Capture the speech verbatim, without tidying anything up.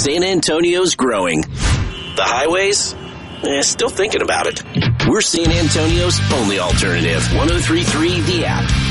San Antonio's growing. The highways? Eh, still thinking about it. We're San Antonio's only alternative. one oh three point three The App.